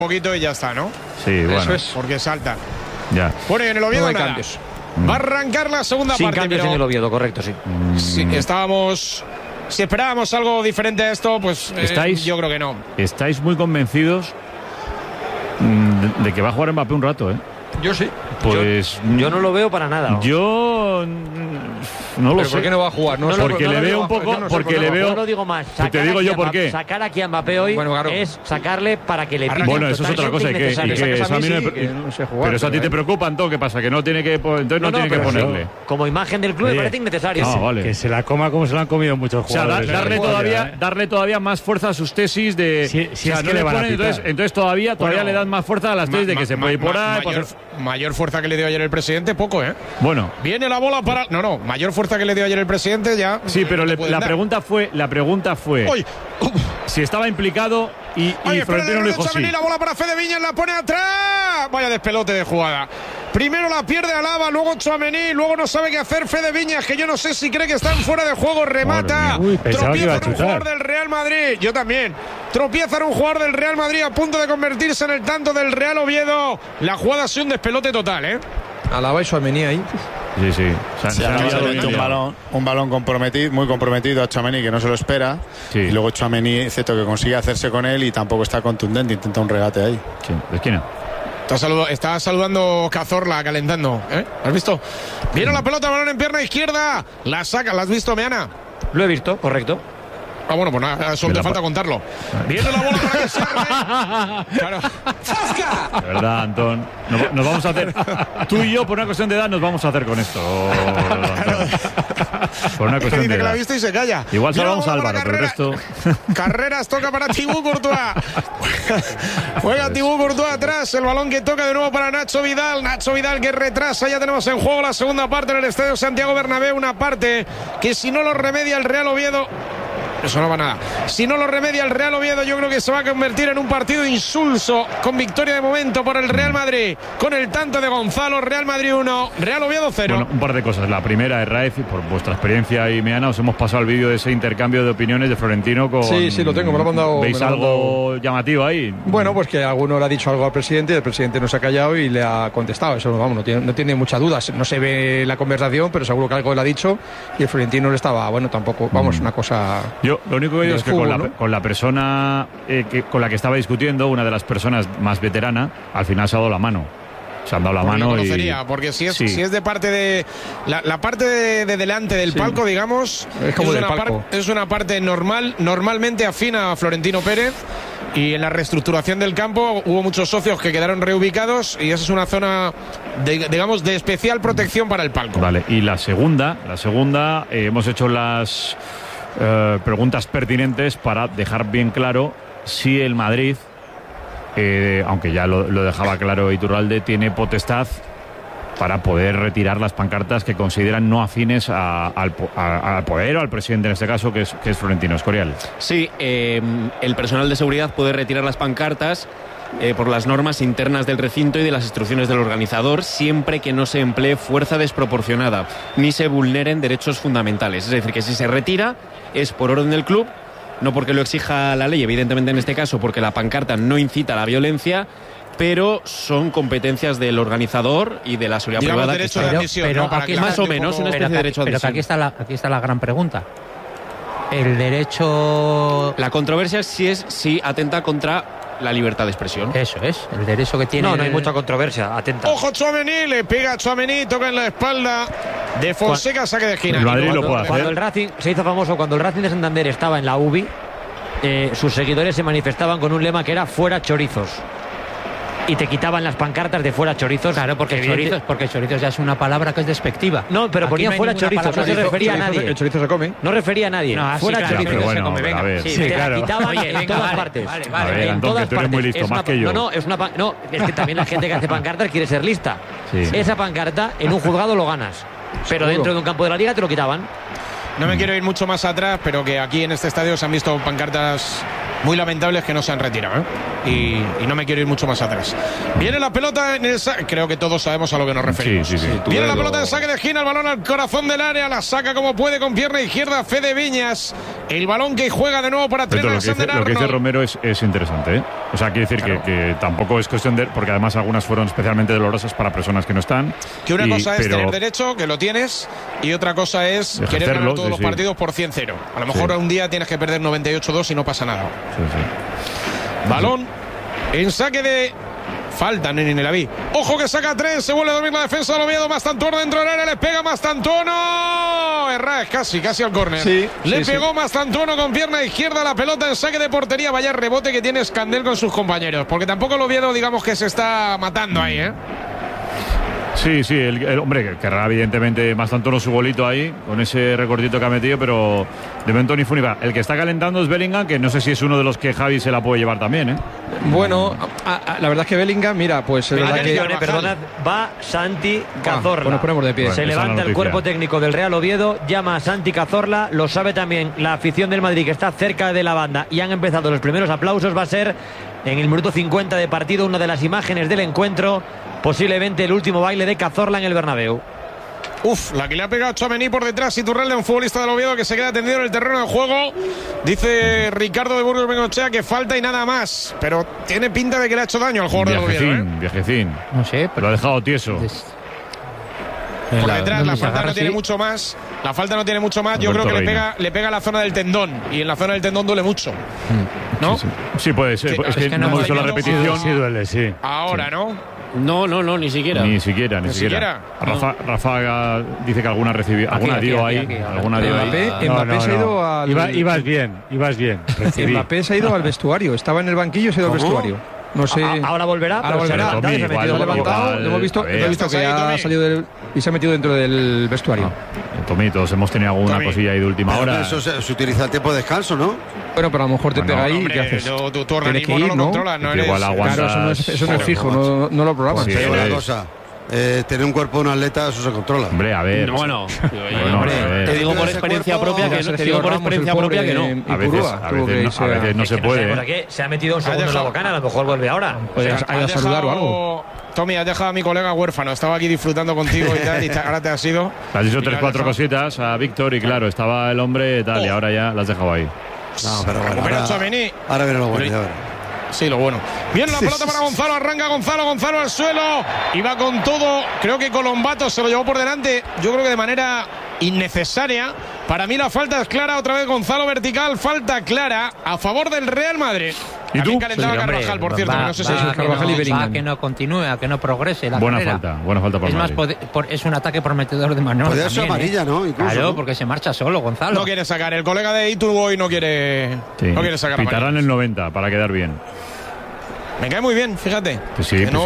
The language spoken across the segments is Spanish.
poquito y ya está, ¿no? Sí, bueno. Eso es. Porque salta. Ya. Bueno, y en el Oviedo No hay nada. cambios. Va a arrancar la segunda Sin parte. cambios Pero en el Oviedo, correcto, sí. si esperábamos algo diferente a esto, pues yo creo que no. ¿Estáis muy convencidos de que va a jugar Mbappé un rato, eh? Yo sí. Pues Yo no lo veo para nada. yo no lo ¿Pero sé. por qué no va a jugar? No, porque le veo un poco, porque le veo. Yo no digo más. Te digo yo por qué. Sacar aquí a Mbappé hoy es sacarle para que le pille. Bueno, eso es otra cosa. Y que eso a mí no sé jugar, pero eso a ti te preocupa, Antón, ¿qué pasa? Que no tiene que, entonces no tiene que ponerle. Como imagen del club me parece innecesario. Vale. Que se la coma como se la han comido muchos O sea, jugadores. darle todavía más fuerza a sus tesis de. Si es que le van a pitar. Entonces todavía le dan más fuerza a las tesis de que se puede ir por ahí. Mayor fuerza que le dio ayer el presidente, poco, ¿eh? Bueno. Viene la bola para. No, mayor fuerza que le dio ayer el presidente ya. Sí, pero la pregunta fue. ¡Uy! Si estaba implicado y Florentino lo dijo sí. La bola para Fede Viñas, la pone atrás. Vaya despelote de jugada. Primero la pierde Alaba, luego Tchouaméni, luego no sabe qué hacer Fede Viñas, que yo no sé si cree que están fuera de juego, remata. Tropieza en un jugador del Real Madrid. Yo también. Tropieza en un jugador del Real Madrid a punto de convertirse en el tanto del Real Oviedo. La jugada ha sido un despelote total, ¿eh? Alaba y Tchouaméni ahí. Sí. Un balón comprometido, muy comprometido a Tchouaméni, que no se lo espera. Sí. Y luego Tchouaméni, excepto que consigue hacerse con él y tampoco está contundente, intenta un regate ahí. Sí, de esquina. Está saludando Cazorla, calentando, ¿eh? ¿Has visto? Viene la pelota, balón en pierna izquierda. La saca, ¿la has visto, Meana? Lo he visto, correcto. Ah, bueno, pues nada, solo te falta contarlo. Viene la bola para que se arme. Claro. De verdad, Antón. Nos vamos a hacer. Tú y yo, por una cuestión de edad, nos vamos a hacer con esto. Por una cuestión de edad. Que la ha visto y se calla. Igual salvamos a Álvaro, pero el resto. Carreras toca para Thibaut Courtois. Juega Thibaut Courtois atrás. El balón que toca de nuevo para Nacho Vidal. Nacho Vidal que retrasa. Ya tenemos en juego la segunda parte en el Estadio Santiago Bernabéu. Una parte que si no lo remedia el Real Oviedo. Eso no va nada. Si no lo remedia el Real Oviedo, yo creo que se va a convertir en un partido insulso, con victoria de momento por el Real Madrid, con el tanto de Gonzalo. Real Madrid 1, Real Oviedo 0. Bueno, un par de cosas. La primera, Raez, por vuestra experiencia y Meana, os hemos pasado el vídeo de ese intercambio de opiniones de Florentino con... Sí, lo tengo, me lo ha mandado. ¿Veis algo llamativo ahí? Bueno, pues que alguno le ha dicho algo al presidente, el presidente no se ha callado y le ha contestado. Eso, vamos, no tiene mucha duda. No se ve la conversación, pero seguro que algo le ha dicho y el Florentino le estaba, bueno, tampoco, vamos, una cosa... Yo lo único que digo es que con la persona con la que estaba discutiendo, una de las personas más veteranas, al final se ha dado la mano. Se han dado la mano porque si es de parte de la parte de delante del palco, digamos, es como del palco. Es una parte normalmente afín a Florentino Pérez. Y en la reestructuración del campo hubo muchos socios que quedaron reubicados y esa es una zona digamos de especial protección para el palco. Vale, y la segunda hemos hecho las preguntas pertinentes para dejar bien claro si el Madrid, aunque ya lo dejaba claro Iturralde, tiene potestad para poder retirar las pancartas que consideran no afines al poder o al presidente, en este caso, que es Florentino Escorial. Sí, el personal de seguridad puede retirar las pancartas por las normas internas del recinto y de las instrucciones del organizador, siempre que no se emplee fuerza desproporcionada ni se vulneren derechos fundamentales. Es decir, que si se retira es por orden del club, no porque lo exija la ley, evidentemente en este caso porque la pancarta no incita a la violencia, pero son competencias del organizador y de la seguridad privada. Derecho de admisión, pero ¿no? aquí más o menos una especie de derecho de admisión. Pero aquí está la gran pregunta. El derecho... La controversia es si atenta contra la libertad de expresión. Eso es, el derecho que tiene... No hay mucha controversia, atenta. Ojo Tchouaméni, le pega a Tchouaméni, toca en la espalda de Fonseca, saque de esquina. El Madrid lo puede hacer. Cuando el Racing se hizo famoso, cuando el Racing de Santander estaba en la UBI, sus seguidores se manifestaban con un lema que era fuera chorizos. Y te quitaban las pancartas de fuera chorizos. Claro, porque chorizos ya es una palabra que es despectiva. No, pero ponía fuera chorizos, no se refería a nadie. El chorizo se come. No refería a nadie. No, fuera claro, chorizos. pero bueno, se come, venga. a ver. Sí, Sí, te claro. la quitaban Oye, en venga, todas vale, partes. vale, A ver, en Antón, todas que tú eres muy partes. listo, más que yo. No, es que también la gente que hace pancartas quiere ser lista. Sí. Esa pancarta en un juzgado lo ganas, pero dentro de un campo de la liga te lo quitaban. No me quiero ir mucho más atrás, pero que aquí en este estadio se han visto pancartas muy lamentables que no se han retirado, ¿eh? y no me quiero ir mucho más atrás. Viene la pelota en el creo que todos sabemos a lo que nos referimos. Sí. Viene la pelota en saque de esquina, el balón al corazón del área, la saca como puede con pierna izquierda Fede Viñas. El balón que juega de nuevo para Trent Alexander-Arnold. Lo que dice Romero es interesante, ¿eh? O sea, quiere decir que tampoco es cuestión de... Porque además algunas fueron especialmente dolorosas para personas que no están. Que una cosa es tener derecho, que lo tienes, y otra cosa es querer ganar todos los partidos por 100-0. A lo mejor un día tienes que perder 98-2 y no pasa nada. Balón en saque de... Falta Neni Nelaví. Ojo que saca 3, se vuelve a dormir la defensa del Oviedo. Mastantuono dentro del área, le pega Mastantuono. Herrás, casi al córner. Le pegó Mastantuono con pierna izquierda, la pelota en saque de portería. Vaya rebote que tiene Escandel con sus compañeros, porque tampoco el Oviedo, digamos que se está matando ahí, ¿eh? Sí, el hombre querrá evidentemente Mastantuono su golito ahí, con ese recortito que ha metido, pero de momento ni fu ni fa. El que está calentando es Bellingham, que no sé si es uno de los que Javi se la puede llevar también, ¿eh? Bueno, la verdad es que Bellingham, mira, pues es verdad que... Perdonad, va Santi Cazorla. Nos ponemos de pie. Se levanta el cuerpo técnico del Real Oviedo, llama a Santi Cazorla, lo sabe también la afición del Madrid, que está cerca de la banda, y han empezado los primeros aplausos. Va a ser en el minuto 50 de partido una de las imágenes del encuentro, posiblemente el último baile de Cazorla en el Bernabéu. La que le ha pegado Tchouaméni por detrás, Iturralde, un futbolista del Oviedo que se queda tendido en el terreno de juego. Dice Ricardo de Burgos Bengochea que falta y nada más, pero tiene pinta de que le ha hecho daño al jugador del Oviedo, Viajecín. No sé, pero lo ha dejado tieso. Por detrás la falta no tiene mucho más. La falta no tiene mucho más. Yo creo que le pega a la zona del tendón, y en la zona del tendón duele mucho, ¿no? Sí, puede ser. Es que no hemos visto la repetición. Sí duele, sí. Ahora, ¿no? No, ni siquiera. Ni siquiera. Rafa dice que alguna recibió. Alguna dio ahí. Mbappé se ha ido al... Ibas bien. Mbappé se ha ido al vestuario. Estaba en el banquillo, se ha ido al vestuario. No sé. Ahora volverá. Se ha levantado. Lo hemos visto que ha salido y se ha metido dentro del vestuario. Tommy, todos hemos tenido alguna cosilla ahí de última hora. Eso se utiliza el tiempo de descanso, ¿no? Bueno, pero a lo mejor te pega ahí. Hombre, ¿qué haces? Tu organismo no lo controla, no eres... Igual aguantas. Claro, eso no es fijo, no lo programas. Sí, una cosa. Tener un cuerpo de un atleta, eso se controla. Hombre, a ver. Bueno, te digo por experiencia propia que no. A veces no se puede. ¿Por qué? Se ha metido un segundo en la bocana, a lo mejor vuelve ahora. Ha ido a saludar o algo. Tommy, has dejado a mi colega huérfano. Estaba aquí disfrutando contigo y tal, y ahora te has ido. Le has dicho 3-4 cositas a Víctor y claro, estaba el hombre tal, y ahora ya las has dejado ahí. No, pero bueno. Ahora viene lo bueno, ya verás. Sí, lo bueno. Viene la pelota para Gonzalo, arranca Gonzalo al suelo y va con todo. Creo que Colombato se lo llevó por delante, yo creo que de manera innecesaria. Para mí la falta es clara, otra vez Gonzalo vertical, falta clara a favor del Real Madrid. ¿Y tú? Calentaba Carvajal, por cierto, no sé si es Carvajal y Bellingham. A que no continúe, a que no progrese la buena falta por es Madrid. Más, es un ataque prometedor de Manuel. Podría ser amarilla, ¿no? Incluso, claro, porque se marcha solo, Gonzalo. No quiere sacar, el colega de Iturboy no quiere sacar. Pitarán el 90 para quedar bien. Me cae muy bien, fíjate. Sí, a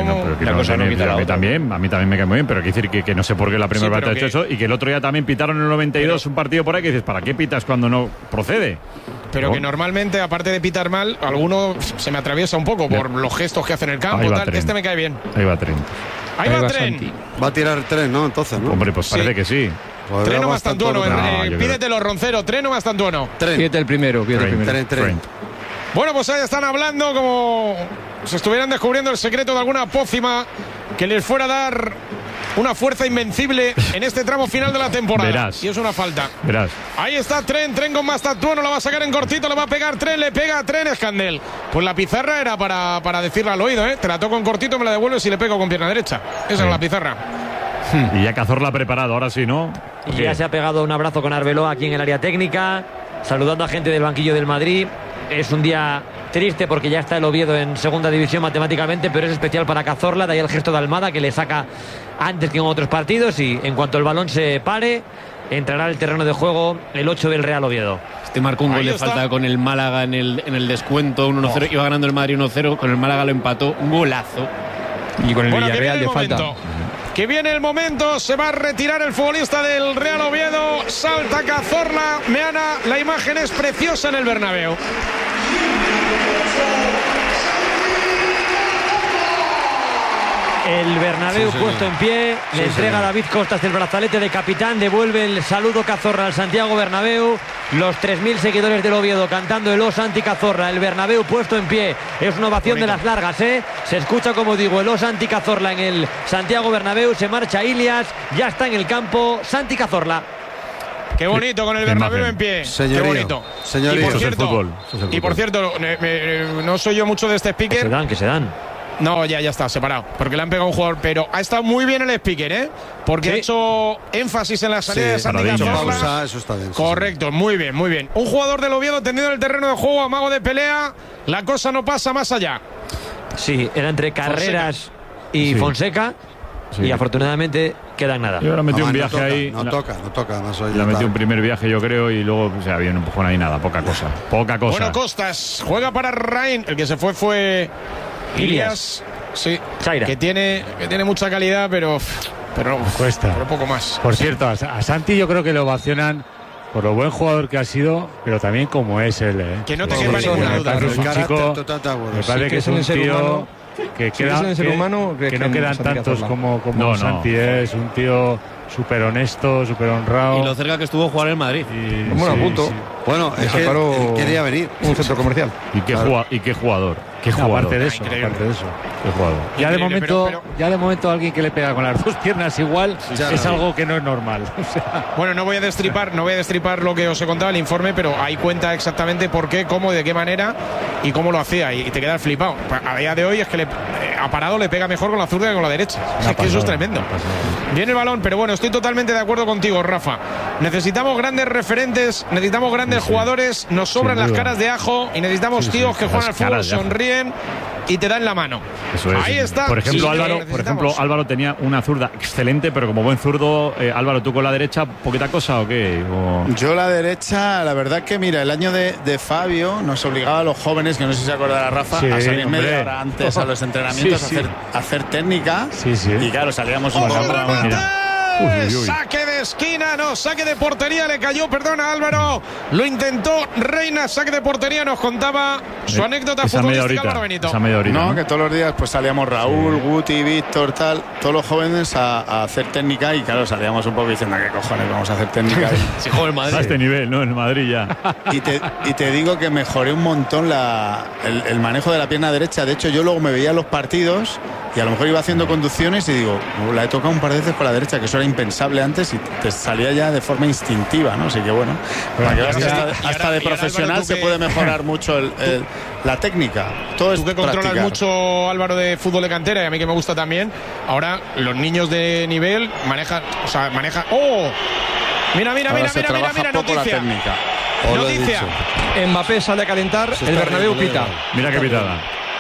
mí también me cae muy bien, pero hay que decir que no sé por qué la primera parte ha hecho eso y que el otro día también pitaron en el 92 un partido por ahí que dices, ¿para qué pitas cuando no procede? Pero que normalmente, aparte de pitar mal, alguno se me atraviesa un poco por los gestos que hace en el campo. Este me cae bien. Ahí va Trent. Ahí va Trent. Va a tirar Trent, ¿no? Entonces, ¿no? Hombre, pues parece que sí. Treno Mastantuono. Pídetelo, Roncero. Treno Mastantuono. Pídete el primero. Trent. Bueno, pues ahí están hablando como si estuvieran descubriendo el secreto de alguna pócima que les fuera a dar una fuerza invencible en este tramo final de la temporada. Verás. Y es una falta. Verás. Ahí está Trent con Mastantuono, la va a sacar en cortito, le va a pegar Trent, le pega a Trent, Escandel. Pues la pizarra era para decirle al oído, te la toco en cortito, me la devuelves y le pego con pierna derecha. Esa es la pizarra. Y ya Cazorla preparado, ahora sí, ¿no? Y ya se ha pegado un abrazo con Arbeloa aquí en el área técnica, saludando a gente del banquillo del Madrid. Es un día triste porque ya está el Oviedo en segunda división matemáticamente, pero es especial para Cazorla, de ahí el gesto de Almada que le saca antes que en otros partidos, y en cuanto el balón se pare entrará al terreno de juego el 8 del Real Oviedo. Marcó un gol de falta con el Málaga en el descuento, 1-0, iba ganando el Madrid 1-0, con el Málaga lo empató, un golazo. Y con el Villarreal de falta. Que viene el momento, se va a retirar el futbolista del Real Oviedo, salta Cazorla, Meana, la imagen es preciosa en el Bernabéu. El Bernabéu puesto en pie, le entrega a David Costas el brazalete de capitán, devuelve el saludo Cazorla al Santiago Bernabéu, los 3.000 seguidores del Oviedo cantando el O Santi Cazorla, el Bernabéu puesto en pie, es una ovación de las largas, se escucha, como digo, el O Santi Cazorla en el Santiago Bernabéu, se marcha Ilias, ya está en el campo Santi Cazorla. Qué bonito con el Bernabéu en pie. Señorío, qué bonito. Señorío. Y por cierto, no soy yo mucho de este speaker. Que se dan. No, ya está, separado. Porque le han pegado un jugador. Pero ha estado muy bien el speaker, ¿eh? Porque ha hecho énfasis en la salida de Santi Cazorla. Eso está bien. Correcto, muy bien, muy bien. Un jugador del Oviedo tendido en el terreno de juego, amago de pelea. La cosa no pasa más allá. Sí, era entre Carreras y Fonseca. Y afortunadamente queda en nada. Y ahora metió un viaje ahí. No toca. Más hoy le metió un primer viaje, yo creo, y luego había un empujón ahí, nada, poca cosa. Bueno, Costas juega para Rain. El que se fue Ilias. Sí, Chaira. Que tiene mucha calidad, pero cuesta. Pero poco más. Por cierto, a Santi yo creo que lo ovacionan por lo buen jugador que ha sido, pero también como es él. Que no te quepa ninguna duda. Es un chico, me parece que es un tío que no quedan tantos como Santi. Es un tío súper honesto, súper honrado. Y lo cerca que estuvo jugar en Madrid. Bueno, a punto. Bueno, es que él quería venir. Un centro comercial. Y qué jugador. Aparte de eso. Qué jugador. Ya de momento alguien que le pega con las dos piernas igual es algo que no es normal. Bueno, no voy a destripar lo que os he contado el informe, pero ahí cuenta exactamente por qué, cómo, de qué manera y cómo lo hacía, y te quedas flipado. A día de hoy es que a parado le pega mejor con la zurda que con la derecha. Es que eso es tremendo. Viene el balón, pero bueno, estoy totalmente de acuerdo contigo, Rafa. Necesitamos grandes referentes, necesitamos grandes jugadores, nos sobran las caras de ajo y necesitamos tíos que juegan al fútbol, sonríen y te dan la mano. Eso es. Ahí está. Por ejemplo, Álvaro tenía una zurda excelente, pero como buen zurdo, Álvaro, ¿tú con la derecha poquita cosa o qué? Yo la derecha, la verdad que mira, el año de Fabio nos obligaba a los jóvenes, que no sé si se acordará Rafa, a salir media hora antes a los entrenamientos a hacer técnica. Y claro, salíamos un Saque de esquina, saque de portería, le cayó, perdona Álvaro, lo intentó Reina, saque de portería, nos contaba su anécdota futbolística Álvaro Benito. No, que todos los días pues salíamos Raúl, Guti, Víctor, todos los jóvenes a hacer técnica, y claro, salíamos un poco diciendo, ¿qué cojones vamos a hacer técnica? Si juego en Madrid. A este nivel, ¿no? En Madrid ya. Y te digo que mejoré un montón el manejo de la pierna derecha. De hecho, yo luego me veía los partidos y a lo mejor iba haciendo conducciones y digo, la he tocado un par de veces con la derecha, que eso era impensable antes, y te salía ya de forma instintiva, ¿no? Así que bueno, hasta de profesional se puede mejorar mucho la técnica. Todo tú que controlas mucho, Álvaro, de fútbol de cantera, y a mí que me gusta también, ahora los niños de nivel manejan. ¡Oh! Mira, noticia. Noticia. Mbappé sale a calentar, el Bernabéu pita. Mira qué pitada.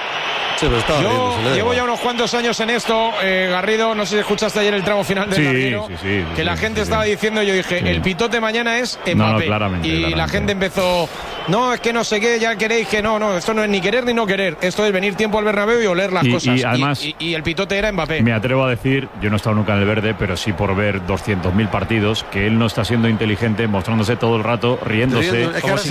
Yo llevo ya unos cuantos años en esto, Garrido, no sé si escuchaste ayer el tramo final del Garrido, que la gente estaba diciendo, yo dije, el pitote mañana es Mbappé, claramente. La gente empezó, no, es que no sé qué, ya queréis que no, esto no es ni querer ni no querer, esto es venir tiempo al Bernabéu y oler las cosas, y además, y el pitote era Mbappé. Me atrevo a decir, yo no he estado nunca en el verde, pero sí por ver 200.000 partidos, que él no está siendo inteligente, mostrándose todo el rato, riéndose,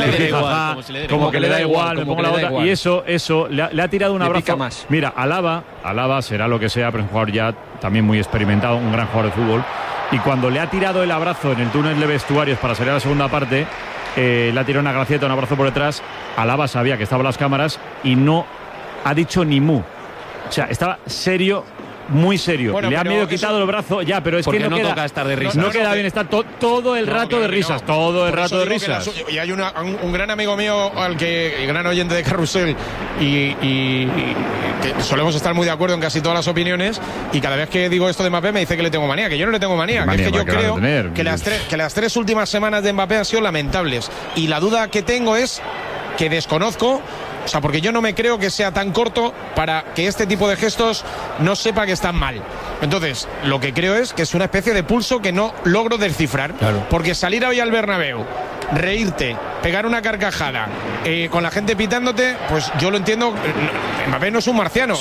como que le da igual, me pongo la bota, y eso le ha tirado un abrazo. Más. Mira, Alaba será lo que sea, pero es un jugador ya también muy experimentado, un gran jugador de fútbol, y cuando le ha tirado el abrazo en el túnel de vestuarios para salir a la segunda parte, le ha tirado una gracieta, un abrazo por detrás. Alaba sabía que estaban las cámaras y no ha dicho ni mu. O sea, estaba serio, muy serio. Bueno, le ha medio quitado el brazo, ya, pero es que no queda, toca estar de risas. No queda bien, está todo el rato de risas, todo el rato de risas. Y hay un gran amigo mío, el gran oyente de Carrusel, y que solemos estar muy de acuerdo en casi todas las opiniones, y cada vez que digo esto de Mbappé me dice que le tengo manía, que yo no le tengo manía, que es que yo creo que las tres últimas semanas de Mbappé han sido lamentables, y la duda que tengo es que desconozco. O sea, porque yo no me creo que sea tan corto para que este tipo de gestos no sepa que están mal. Entonces, lo que creo es que es una especie de pulso que no logro descifrar. Claro. Porque salir hoy al Bernabéu, reírte pegar una carcajada con la gente pitándote, pues yo lo entiendo. Mbappé no es un marciano.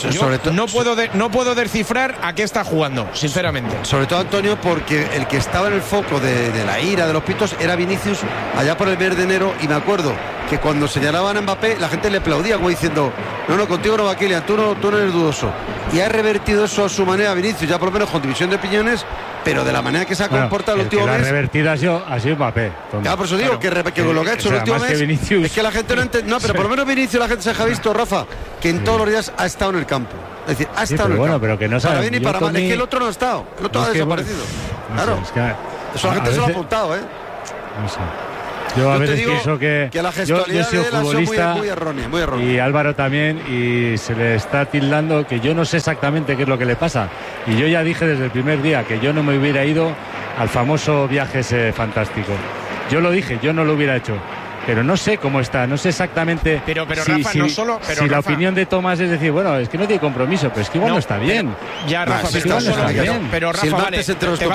No puedo descifrar a qué está jugando, sinceramente. Sobre todo, Antonio, porque el que estaba en el foco de la ira de los pitos era Vinicius allá por el mes de enero, y me acuerdo que cuando señalaban a Mbappé la gente le aplaudía como diciendo: no, contigo no va, Kylian, tú no eres dudoso. Y ha revertido eso a su manera Vinicius, ya por lo menos con división de opiniones, pero de la manera que se ha comportado el último mes. La revertida ha sido Mbappé. Ya, por eso digo que lo que ha hecho el último mes es que la gente no entiende. No, pero por lo menos Vinicius, la gente se ha visto, Rafa, que en todos los días ha estado en el campo. Es decir, ha estado en el campo. Pero que no para bien y para mal. Es que el otro no ha estado. El otro ha desaparecido. Claro. Eso la gente se lo ha apuntado, ¿eh? No sé. Yo a veces pienso que la gestualidad yo he sido futbolista muy errónea. Y Álvaro también, y se le está tildando que yo no sé exactamente qué es lo que le pasa. Y yo ya dije desde el primer día que yo no me hubiera ido al famoso viaje ese fantástico. Yo lo dije, yo no lo hubiera hecho. Pero no sé cómo está, no sé exactamente. Pero Rafa, no solo. Pero si Rafa, la opinión de Tomás es decir, bueno, es que no tiene compromiso, pero es que igual no está bien. Ya, Rafa, pero Rafa, vale,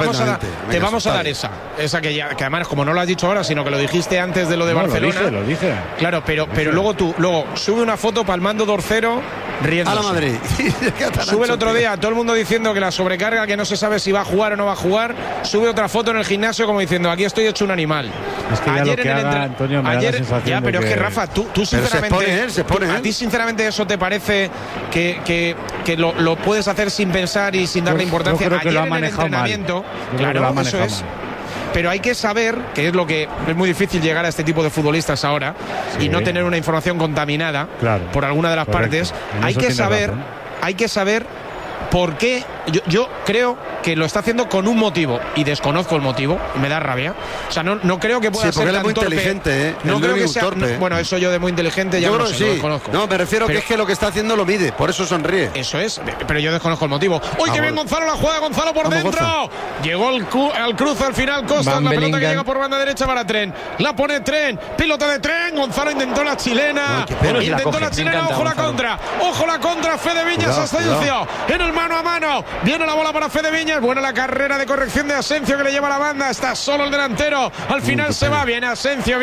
te vamos a dar esa que además, como no lo has dicho ahora, sino que lo dijiste antes de lo de Barcelona. Lo dije. Claro, pero luego sube una foto palmando 2-0 riéndose. A la Madrid. Sube el otro día todo el mundo diciendo que la sobrecarga, que no se sabe si va a jugar o no va a jugar. Sube otra foto en el gimnasio como diciendo: aquí estoy hecho un animal. Es que ayer en el Antonio, ya, pero es que Rafa, tú sinceramente, se pone ¿a ti sinceramente eso te parece que lo puedes hacer sin pensar y sin darle importancia? Yo creo que ayer lo ha manejado en el entrenamiento, mal. Claro, eso es. Pero hay que saber, que es lo que es muy difícil llegar a este tipo de futbolistas ahora, y no tener una información contaminada por alguna de las partes. Hay que saber por qué. Yo creo que lo está haciendo con un motivo y desconozco el motivo, me da rabia. O sea, no creo que pueda ser tan muy torpe. Inteligente, no creo que sea torpe. Bueno, eso yo de muy inteligente ya no sé, lo desconozco. No, me refiero que es que lo que está haciendo lo mide, por eso sonríe. Eso es, pero yo desconozco el motivo. ¡Uy, qué bien Gonzalo la juega! Gonzalo por dentro. Llegó al cruce al final Costa, la pelota que llega por banda derecha para Tren. La pone Tren, pilota de Tren. Gonzalo intentó la chilena. Ojo la contra. Ojo la contra. Fede Viñas Asensio en el mano a mano. Viene la bola para Fede Viñas. Buena la carrera de corrección de Asensio que le lleva la banda. Está solo el delantero. Al final se va. Viene Asensio.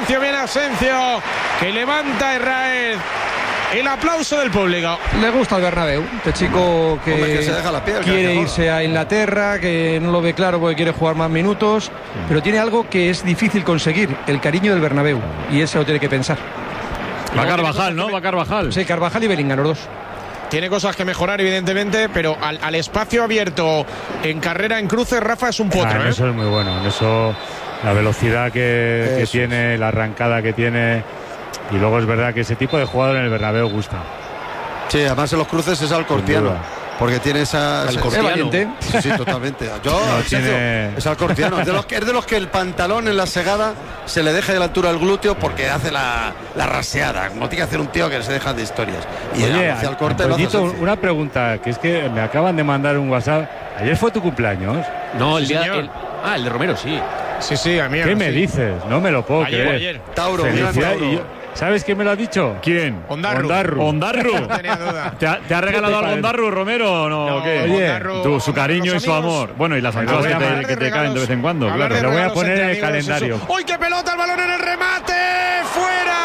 Que levanta Herráez. El aplauso del público. Le gusta el Bernabéu. Este chico que se deja la piel, quiere irse a Inglaterra, que no lo ve claro porque quiere jugar más minutos, pero tiene algo que es difícil conseguir: el cariño del Bernabéu. Y eso lo tiene que pensar. Va Carvajal, ¿no? Va Carvajal. Sí, Carvajal y Bellingham, los dos. Tiene cosas que mejorar, evidentemente, pero al espacio abierto en carrera en cruce, Rafa es un potro. Eso es muy bueno. En eso, la velocidad que tiene, la arrancada que tiene. Y luego es verdad que ese tipo de jugador en el Bernabéu gusta. Sí, además en los cruces es alcortiano. Porque tiene esa... Alcortiano. Sí, totalmente. Es alcortiano. Es de los que el pantalón en la segada se le deja de la altura del glúteo porque hace la raseada. Como tiene que hacer un tío que se deja de historias. Y oye, hacia el corte una pregunta, que es que me acaban de mandar un WhatsApp. ¿Ayer fue tu cumpleaños? No, el de Romero, sí. Sí, a mí. ¿Qué me dices? No me lo puedo creer. Ayer. Tauro, ¿Sabes quién me lo ha dicho? ¿Quién? Ondarru. No tenía duda. ¿Te ha regalado algo Ondarru, Romero, o no? No, ¿qué? Oye, su cariño y su amor. Bueno, y las anchoas que te caen de vez en cuando. Claro, pero voy a poner en el calendario. ¡Uy, qué pelota! El balón en el remate. ¡Fuera!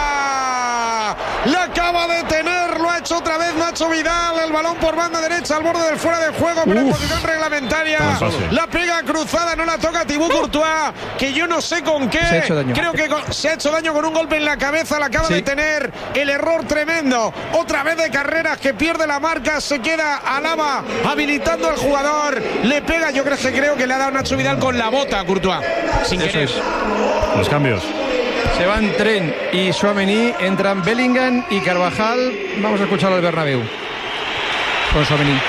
La acaba de tener, lo ha hecho otra vez Nacho Vidal. El balón por banda derecha al borde del fuera de juego, pero en posición reglamentaria. La pega cruzada, no la toca Thibaut Courtois, que yo no sé con qué. Creo que se ha hecho daño con un golpe en la cabeza. La acaba de tener. El error tremendo. Otra vez de Carreras que pierde la marca. Se queda Alaba habilitando al jugador. Le pega, yo creo que le ha dado Nacho Vidal con la bota a Courtois. Sin querer. Los cambios. Se van Tren y Tchouaméni, entran Bellingham y Carvajal. Vamos a escucharlo al Bernabéu con Tchouaméni.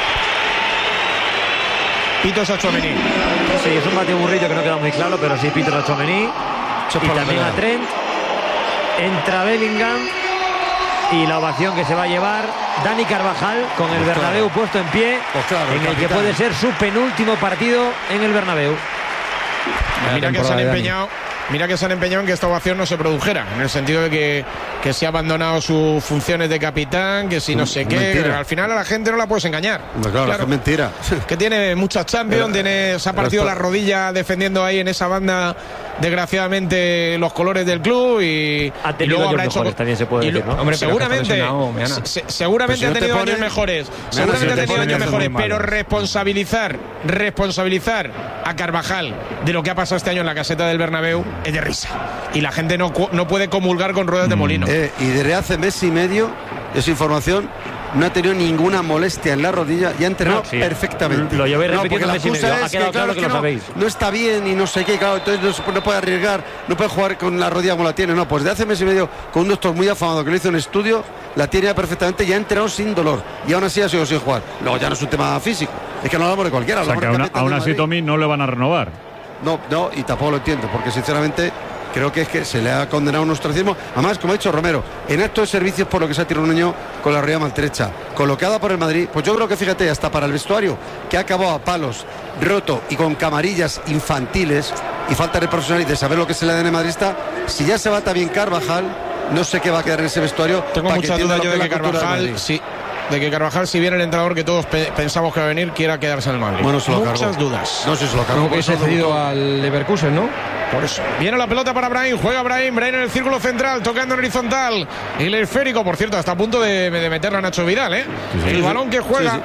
Pitos a Tchouaméni. Sí, es un batido burrillo que no queda muy claro, pero sí pitos a Tchouaméni. Y también a Trent. Entra Bellingham y la ovación que se va a llevar Dani Carvajal con el Bernabéu puesto en pie, en el que puede ser su penúltimo partido en el Bernabéu. Mira que se han empeñado. Mira que se han empeñado en que esta ovación no se produjera, en el sentido de que se ha abandonado sus funciones de capitán, que si no sé qué, al final a la gente no la puedes engañar. Claro, es mentira. Que tiene muchas Champions, se ha partido la rodilla defendiendo ahí en esa banda desgraciadamente los colores del club y luego habrá hecho también se puede decir, ¿no? Hombre, seguramente ha tenido años mejores, pero responsabilizar a Carvajal de lo que ha pasado este año en la caseta del Bernabéu es de risa, y la gente no puede comulgar con ruedas de molino. Y desde hace mes y medio, esa información, no ha tenido ninguna molestia en la rodilla y ha entrenado perfectamente. Lo llevé repitiendo mes y medio. Ha quedado claro que lo sabéis. No está bien y no sé qué, claro, entonces no puede arriesgar, no puede jugar con la rodilla como la tiene. No, pues de hace mes y medio, con un doctor muy afamado que le hizo un estudio, la tiene perfectamente y ha entrenado sin dolor. Y aún así ha sido sin jugar. Luego ya no es un tema físico, es que no hablamos de cualquiera. O sea, que aún así, Tommy, no le van a renovar. No, y tampoco lo entiendo, porque sinceramente creo que es que se le ha condenado un ostracismo. Además, como ha dicho Romero, en estos servicios por lo que se ha tirado un niño con la rodilla maltrecha, colocada por el Madrid, pues yo creo que, fíjate, hasta para el vestuario, que ha acabado a palos, roto y con camarillas infantiles y falta de profesional y de saber lo que es el ADN madridista, si ya se va también Carvajal, no sé qué va a quedar en ese vestuario. Tengo muchas dudas yo de que Carvajal, si viene el entrenador que todos pensamos que va a venir, quiera quedarse en el Madrid. Bueno, se lo muchas cargó. Dudas. No sé si se lo cargó. Como que se ha cedido al Leverkusen, ¿no? Por eso. Viene la pelota para Brahim, juega Brahim en el círculo central, tocando en horizontal. El esférico, por cierto, está a punto de meterla a Nacho Vidal, ¿eh? Sí, el balón que juega.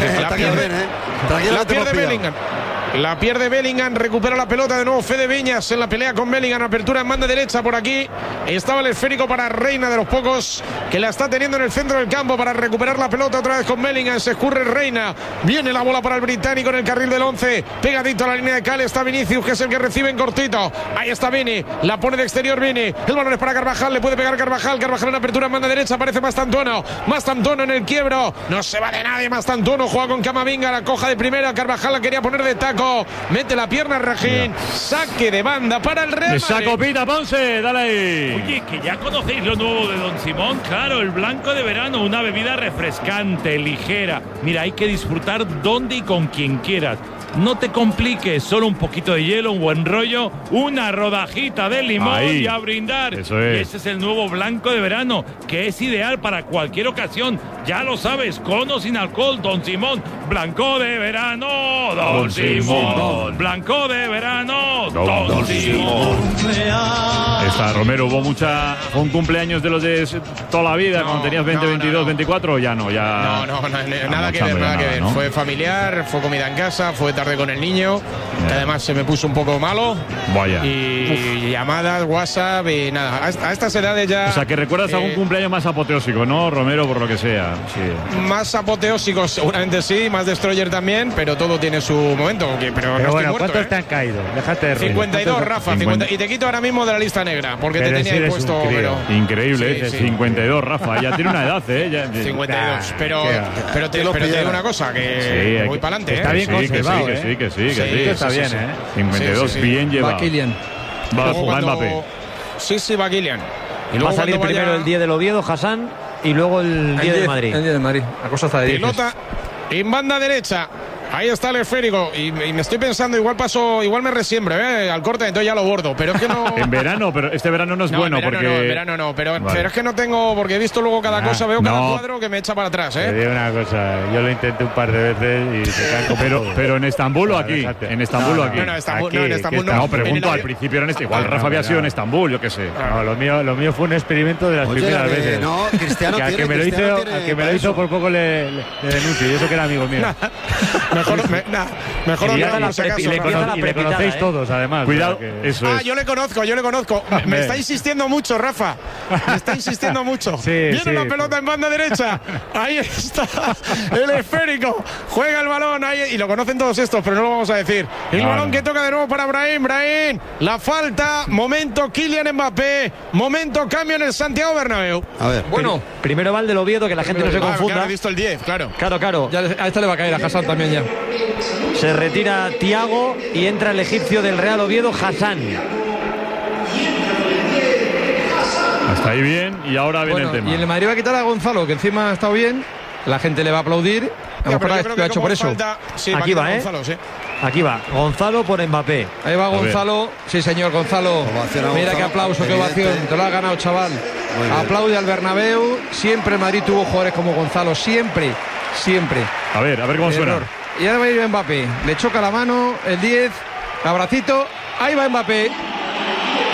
La pierde Bellingham. La pierde Bellingham, recupera la pelota de nuevo Fede Viñas en la pelea con Bellingham, apertura en banda derecha por aquí. Estaba el esférico para Reina, de los pocos que la está teniendo en el centro del campo para recuperar la pelota otra vez con Bellingham. Se escurre Reina, viene la bola para el británico en el carril del 11, pegadito a la línea de cal está Vinicius, que es el que recibe en cortito. Ahí está Vini, la pone de exterior Vini, el balón es para Carvajal, le puede pegar Carvajal en apertura en banda derecha, aparece Mastantuono en el quiebro, no se va de nadie Mastantuono, juega con Camavinga, la coja de primera, Carvajal la quería poner de taco, mete la pierna Rajín, saque de banda para el Real Madrid. Esa copita, Ponce, dale ahí. Oye, que ya conocéis lo nuevo de Don Simón, claro, el blanco de verano, una bebida refrescante, ligera. Mira, hay que disfrutar donde y con quien quieras. No te compliques, solo un poquito de hielo, un buen rollo, una rodajita de limón y a brindar. Eso es. Y ese es el nuevo blanco de verano, que es ideal para cualquier ocasión. Ya lo sabes, con o sin alcohol, Don Simón. Blanco de verano, Don Simón. Blanco de verano, Don Simón. Esta, Romero, hubo un cumpleaños de los de toda la vida, cuando tenías 20, 22, 24, ya no, ya... No, nada que ver. ¿no? Fue familiar, fue comida en casa, fue tarde con el niño, que además se me puso un poco malo. Vaya. Y llamadas, WhatsApp y nada. A estas edades ya... O sea, que recuerdas algún cumpleaños más apoteósico, ¿no, Romero? Por lo que sea. Sí. Más apoteósico seguramente sí, más destroyer también, pero todo tiene su momento. Pero no bueno, muerto, ¿cuántos te han caído? Déjate de 52, Rafa. 50, y te quito ahora mismo de la lista negra, porque te tenía ahí puesto... Increíble, sí. 52, Rafa. Ya tiene una edad, ¿eh? Ya, 52. Pero te digo una cosa, que voy para adelante. Está bien conservado, que sí. Está bien, ¿eh? 52, bien llevado. Va Kylian. Va Mbappé. Sí, va Kylian. Y luego va a salir primero el día del Oviedo, Hassan, y luego el día del Madrid. El día del Madrid. La cosa está de pelota en banda derecha. Ahí está el esférico y me estoy pensando, igual me resiembro al corte, entonces ya lo bordo, pero es que no... En verano, pero este verano no es bueno en porque... en verano no, pero es que no tengo, porque he visto luego cada cosa, veo cada cuadro que me echa para atrás, Te digo una cosa, yo lo intenté un par de veces y se caen pero en Estambul o aquí, en Estambul o aquí. No, en Estambul no. No, pregunto, al principio era igual Rafa había sido en Estambul, yo qué sé. No, lo mío fue un experimento de las primeras veces. No, Cristiano al que me lo hizo por poco le denuncio, y eso que era amigo mío. Mejor y le conocéis todos, además. Cuidado, eso es. Yo le conozco. Me está insistiendo mucho, Rafa. Me está insistiendo mucho. Viene la pelota en banda derecha. Ahí está el esférico. Juega el balón ahí. Y lo conocen todos estos, pero no lo vamos a decir. El balón que toca de nuevo para Brahim. La falta. Momento Kylian Mbappé. Momento cambio en el Santiago Bernabéu. A ver. Bueno, primero va el del Oviedo, que la gente no se confunda. Claro, he visto el 10, claro. Claro. Ya a esta le va a caer a Hassan también ya. Se retira Thiago y entra el egipcio del Real Oviedo, Hassan. Hasta ahí bien, y ahora viene el tema. Y el Madrid va a quitar a Gonzalo, que encima ha estado bien. La gente le va a aplaudir. A lo mejor lo ha hecho por eso. Aquí va, Gonzalo, Aquí va, Gonzalo por Mbappé. Ahí va Gonzalo. Sí, señor Gonzalo. Mira qué aplauso, qué ovación. Te lo ha ganado, chaval. Aplaude al Bernabéu. Siempre el Madrid tuvo jugadores como Gonzalo. Siempre. A ver cómo suena. Y ahora va a ir Mbappé. Le choca la mano, el 10. Abracito. Ahí va Mbappé.